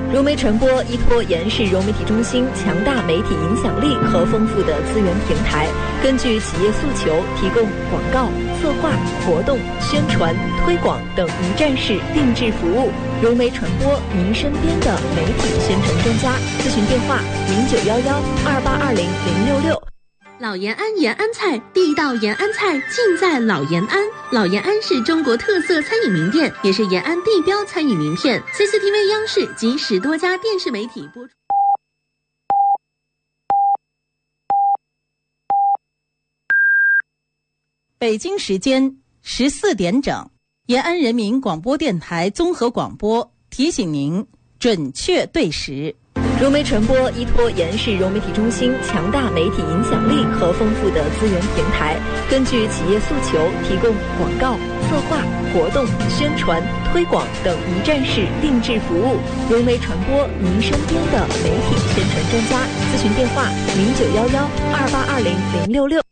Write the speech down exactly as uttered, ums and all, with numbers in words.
融媒传播依托延世融媒体中心强大媒体影响力和丰富的资源平台，根据企业诉求提供广告、策划、活动、宣传、推广等一站式定制服务。融媒传播，您身边的媒体宣传专家。咨询电话：零九幺幺二八二零零六六。 老延安延安菜，地道延安菜尽在老延安。老延安是中国特色餐饮名店，也是延安地标餐饮名片。C C T V、央视及十多家电视媒体播出。 北京时间十四点整，延安人民广播电台综合广播提醒您准确对时。 融媒传播依托延世融媒体中心强大媒体影响力和丰富的资源平台，根据企业诉求提供广告、策划、活动、宣传、推广等一站式定制服务。融媒传播，您身边的媒体宣传专家。咨询电话：零九幺幺二八二零零六六。